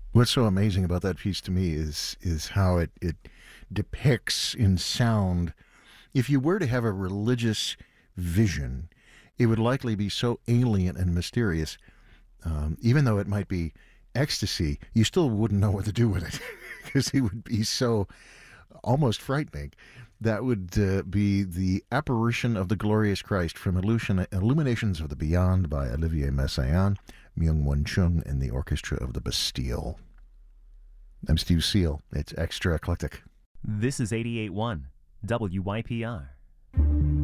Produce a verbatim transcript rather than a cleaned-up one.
What's so amazing about that piece to me is is how it, it depicts in sound. If you were to have a religious vision, it would likely be so alien and mysterious. Um, even though it might be ecstasy, you still wouldn't know what to do with it because it would be so almost frightening. That would uh, be The Apparition of the Glorious Christ from Illusion, Illuminations of the Beyond by Olivier Messiaen, Myung-Whun Chung, and the Orchestra of the Bastille. I'm Steve Seal. It's Extra Eclectic. This is eighty-eight point one W Y P R.